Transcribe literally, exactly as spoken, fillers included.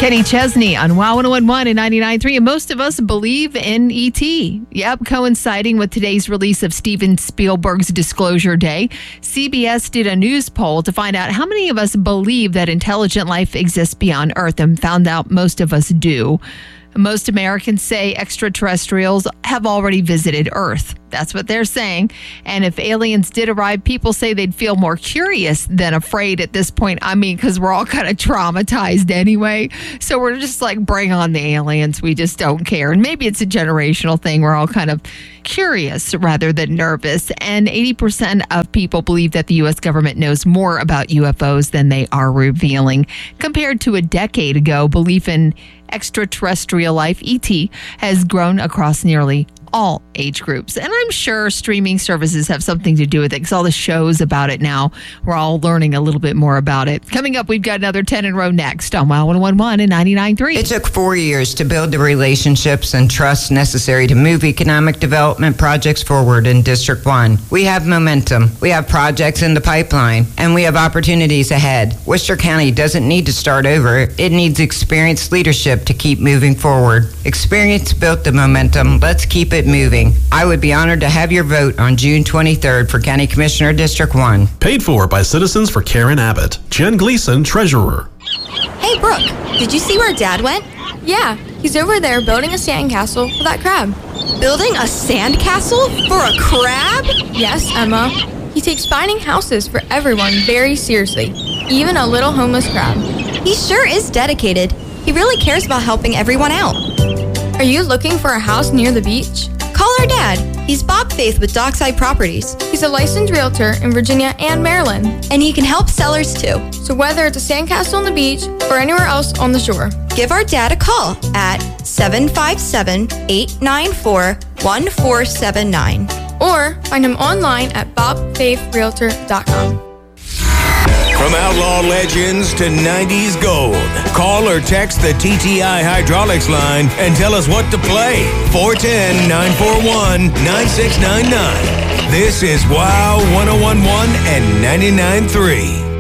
Kenny Chesney on Wow one oh one one and ninety-nine point three. And most of us believe in E T. Yep, coinciding with today's release of Steven Spielberg's Disclosure Day, C B S did a news poll to find out how many of us believe that intelligent life exists beyond Earth, and found out most of us do. Most Americans say extraterrestrials have already visited Earth. That's what they're saying. And if aliens did arrive, people say they'd feel more curious than afraid at this point. I mean, because we're all kind of traumatized anyway. So we're just like, bring on the aliens. We just don't care. And maybe it's a generational thing. We're all kind of curious rather than nervous. And eighty percent of people believe that the U S government knows more about U F Os than they are revealing. Compared to a decade ago, belief in extraterrestrial life, E T, has grown across nearly all age groups. And I'm sure streaming services have something to do with it, because all the shows about it now, we're all learning a little bit more about it. Coming up, we've got another ten in a row next on Wow one oh one one and ninety-nine point three. It took four years to build the relationships and trust necessary to move economic development projects forward in District one. We have momentum, we have projects in the pipeline, and we have opportunities ahead. Worcester County doesn't need to start over. It needs experienced leadership to keep moving forward. Experience built the momentum. Let's keep it moving. I would be honored to have your vote on June twenty-third for County Commissioner District one. Paid for by Citizens for Karen Abbott. Jen Gleason, Treasurer. Hey, Brooke, did you see where Dad went? Yeah, he's over there building a sandcastle for that crab. Building a sandcastle for a crab? Yes, Emma. He takes finding houses for everyone very seriously, even a little homeless crab. He sure is dedicated. He really cares about helping everyone out. Are you looking for a house near the beach? Call our dad. He's Bob Faith with Dockside Properties. He's a licensed realtor in Virginia and Maryland. And he can help sellers too. So whether it's a sandcastle on the beach or anywhere else on the shore, give our dad a call at seven five seven, eight nine four, one four seven nine. Or find him online at bob faith realtor dot com. From outlaw legends to nineties gold, call or text the T T I Hydraulics line and tell us what to play. four one zero, nine four one, nine six nine nine. This is Wow one oh one one and ninety-nine point three.